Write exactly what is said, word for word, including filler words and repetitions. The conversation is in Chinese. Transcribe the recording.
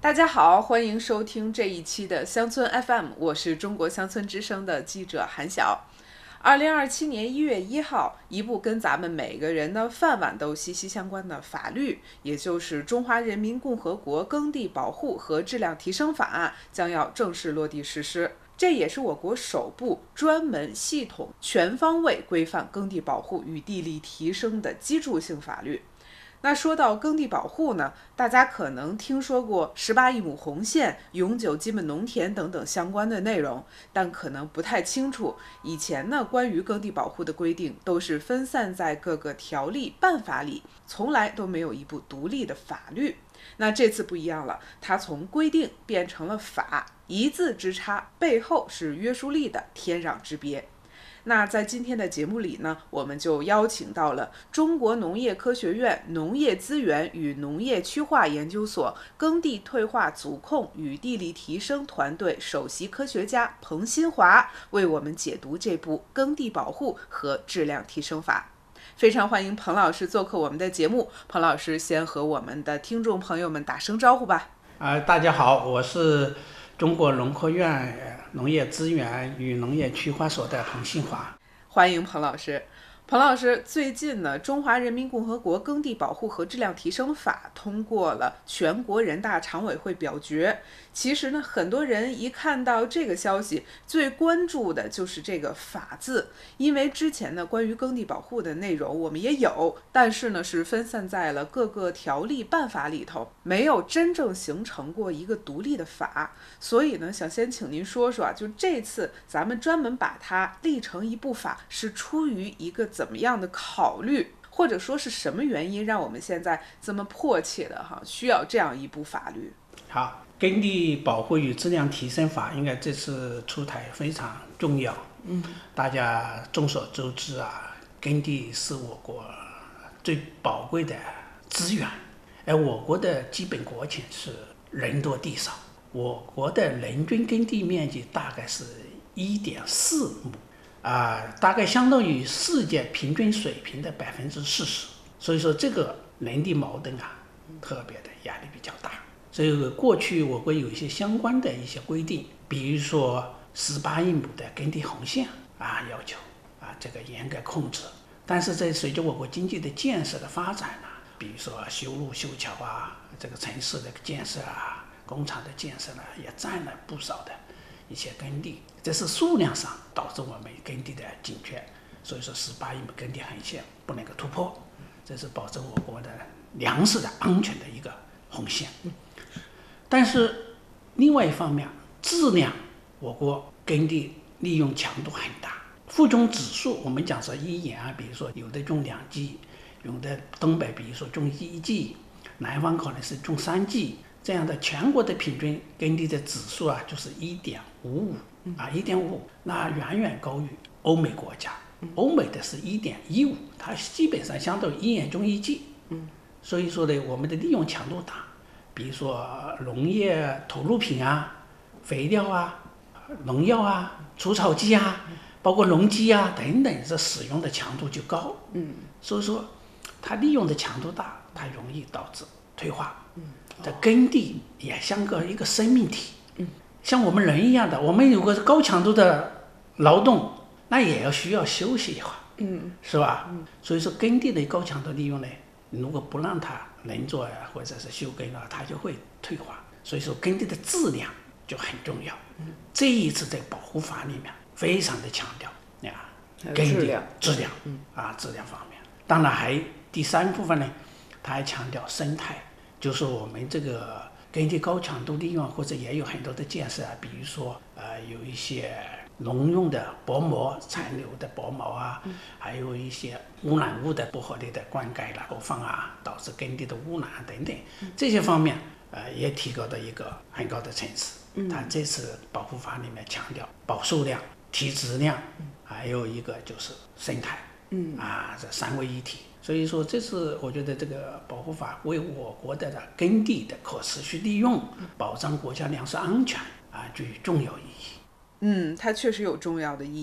大家好，欢迎收听这一期的乡村 F M， 我是中国乡村之声的记者韩晓。二零二七年一月一号，一部跟咱们每个人的饭碗都息息相关的法律，也就是《中华人民共和国耕地保护和质量提升法案》将要正式落地实施。这也是我国首部专门、系统、全方位规范耕地保护与地力提升的基础性法律。那说到耕地保护呢，大家可能听说过十八亿亩红线、永久基本农田等等相关的内容，但可能不太清楚。以前呢，关于耕地保护的规定都是分散在各个条例办法里，从来都没有一部独立的法律。那这次不一样了，它从规定变成了法，一字之差，背后是约束力的天壤之别。那在今天的节目里呢，我们就邀请到了中国农业科学院农业资源与农业区划研究所耕地退化阻控与地力提升团队首席科学家彭新华，为我们解读这部耕地保护和质量提升法。非常欢迎彭老师做客我们的节目。彭老师先和我们的听众朋友们打声招呼吧。 呃、大家好，我是中国农科院农业资源与农业区划所的彭新华。 欢迎彭老师。彭老师，最近呢，《中华人民共和国耕地保护和质量提升法》通过了全国人大常委会表决。其实呢，很多人一看到这个消息，最关注的就是这个法字，因为之前呢，关于耕地保护的内容我们也有，但是呢，是分散在了各个条例办法里头，没有真正形成过一个独立的法。所以呢，想先请您说说啊，就这次咱们专门把它立成一部法，是出于一个怎么样的考虑，或者说是什么原因让我们现在这么迫切的哈需要这样一部法律？ 好，耕地保护与质量提升法应该这次出台非常重要。嗯，大家众所周知啊，耕地是我国最宝贵的资源，而我国的基本国情是人多地少，我国的人均耕地面积大概是 一点四亩。啊、大概相当于世界平均水平的百分之四十，所以说这个人地矛盾啊，特别的压力比较大。所以过去我国有一些相关的一些规定，比如说十八亿亩的耕地红线啊，要求啊这个严格控制。但是在随着我国经济的建设的发展啊，比如说修路修桥啊，这个城市的建设啊，工厂的建设呢，也占了不少的一些耕地，这是数量上导致我们耕地的紧缺，所以说十八亿亩耕地红线不能够突破，这是保证我国的粮食的安全的一个红线。但是另外一方面，质量我国耕地利用强度很大，附种指数我们讲说一年啊，比如说有的种两季，有的东北比如说种一季，南方可能是种三季。这样的全国的平均耕地的指数啊，就是 一点五五 啊 ,一点五五， 那远远高于欧美国家。欧美的是 一点一五， 它基本上相当于一年种一季。所以说呢，我们的利用强度大，比如说农业投入品啊、肥料啊、农药啊、除草剂啊，包括农机啊等等，这使用的强度就高。所以说它利用的强度大，它容易导致退化。这耕地也像个一个生命体，像我们人一样的，我们有个高强度的劳动，那也要需要休息一会儿，是吧？所以说耕地的高强度利用呢，如果不让它人做呀，或者是休耕啊，它就会退化。所以说耕地的质量就很重要。这一次在保护法里面非常的强调啊，耕地质量啊质量方面。当然还第三部分呢，它还强调生态。就是我们这个耕地高强度利用，或者也有很多的建设啊，比如说呃有一些农用的薄膜残留的薄膜啊，还有一些污染物的不合理的灌溉啦、投放啊，导致耕地的污染等等，这些方面呃也提高到一个很高的层次。它这次保护法里面强调保数量、提质量，还有一个就是生态，啊这三位一体。所以说这次我觉得这个保护法为我国的耕地的可持续利用、保障国家粮食安全啊具有重要意义。 嗯，它确实有重要的意义。